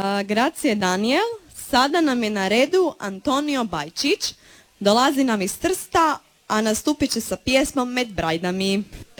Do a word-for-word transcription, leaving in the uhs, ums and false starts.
Grazie Daniel. Sada nam je na redu Antonio Bajčić. Dolazi nam iz Trsta, a nastupit će sa pjesmom Med brajdami.